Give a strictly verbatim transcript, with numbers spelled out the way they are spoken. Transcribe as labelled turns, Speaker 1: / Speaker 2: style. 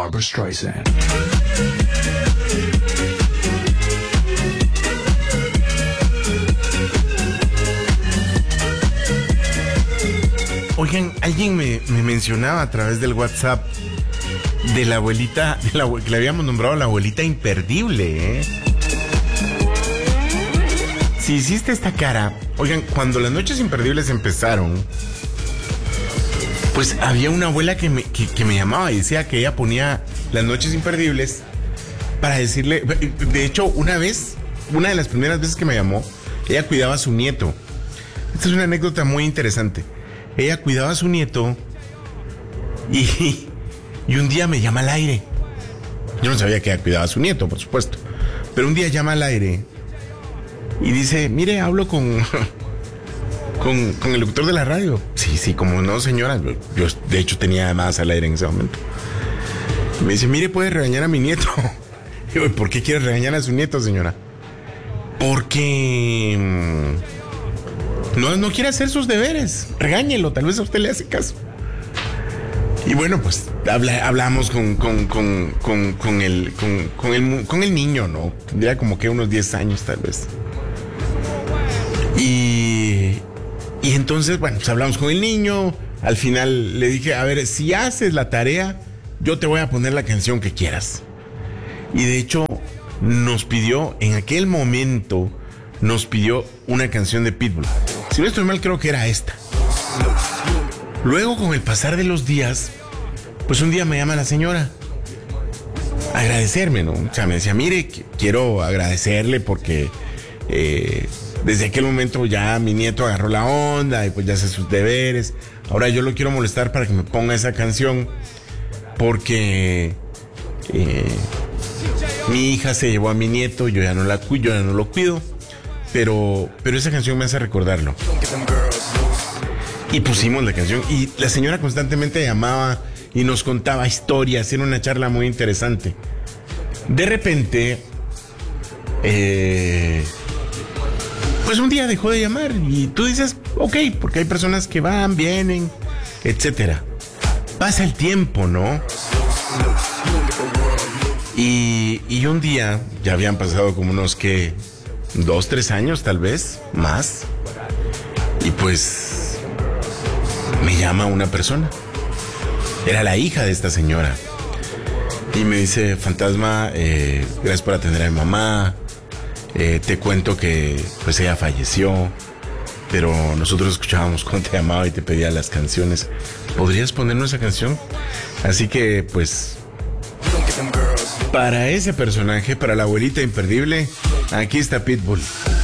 Speaker 1: Barbra Streisand.
Speaker 2: Oigan, alguien me, me mencionaba a través del WhatsApp de la abuelita, de la, que le habíamos nombrado la abuelita imperdible, ¿eh? Si hiciste esta cara, oigan, cuando las noches imperdibles empezaron, pues había una abuela que me, que, que me llamaba y decía que ella ponía las noches imperdibles para decirle, de hecho, una vez, una de las primeras veces que me llamó, ella cuidaba a su nieto. Esta es una anécdota muy interesante. Ella cuidaba a su nieto y, y un día me llama al aire. Yo no sabía que ella cuidaba a su nieto, por supuesto. Pero un día llama al aire y dice, mire, hablo con, con, con el locutor de la radio. Sí, sí, como no, señora. Yo, yo de hecho tenía llamadas al aire en ese momento. Y me dice, mire, puede regañar a mi nieto. Y yo, ¿por qué quiere regañar a su nieto, señora? Porque No, no quiere hacer sus deberes. Regáñelo, tal vez a usted le hace caso. Y bueno, pues habla, hablamos con, con, con, con, con, el, con, con, el, con el niño, ¿no? Tendría como que unos diez años tal vez. Y, y entonces, bueno, pues hablamos con el niño. Al final le dije, a ver, si haces la tarea, yo te voy a poner la canción que quieras. Y de hecho nos pidió, en aquel momento, nos pidió una canción de Pitbull. Si no estoy mal, creo que era esta. Luego, con el pasar de los días, pues un día me llama la señora a agradecerme, ¿no? O sea, me decía, mire, quiero agradecerle porque eh, desde aquel momento ya mi nieto agarró la onda y pues ya hace sus deberes. Ahora yo lo quiero molestar para que me ponga esa canción porque eh, mi hija se llevó a mi nieto, yo ya no la cuido, yo ya no lo cuido, pero, pero esa canción me hace recordarlo. Y pusimos la canción y la señora constantemente llamaba y nos contaba historias, era una charla muy interesante. De repente, eh, pues un día dejó de llamar y tú dices, ok, porque hay personas que van, vienen, etcétera. Pasa el tiempo, ¿no? Y, y un día, ya habían pasado como unos que dos, tres años tal vez, más. Y pues me llama una persona. Era la hija de esta señora. Y me dice, Fantasma, eh, gracias por atender a mi mamá. Eh, te cuento que pues ella falleció, pero nosotros escuchábamos cuando te llamaba y te pedía las canciones. ¿Podrías ponernos esa canción? Así que pues, para ese personaje, para la abuelita imperdible, aquí está Pitbull.